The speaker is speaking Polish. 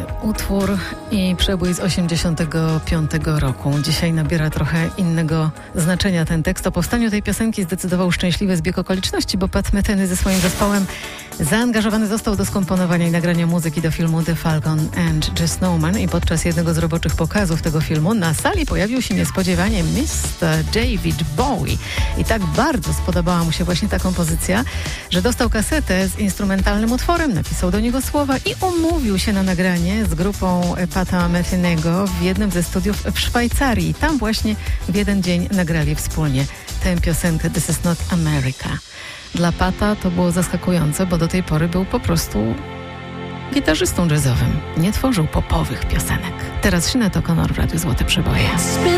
utwór i przebój z 1985 roku. Dzisiaj nabiera trochę innego znaczenia ten tekst. O powstaniu tej piosenki zdecydował szczęśliwy zbieg okoliczności, bo Pat Metheny ze swoim zespołem zaangażowany został do skomponowania i nagrania muzyki do filmu The Falcon and the Snowman i podczas jednego z roboczych pokazów tego filmu na sali pojawił się niespodziewanie Mr. David Bowie. I tak bardzo spodobała mu się właśnie ta kompozycja, że dostał kasetę z instrumentalnym utworem, napisał do niego słowa i umówił się na nagranie z grupą Pata Methenego w jednym ze studiów w Szwajcarii. Tam właśnie w jeden dzień nagrali wspólnie tę piosenkę This is not America. Dla Pata to było zaskakujące, bo do tej pory był po prostu gitarzystą jazzowym. Nie tworzył popowych piosenek. Teraz Sinead O'Connor w Radiu Złote Przeboje.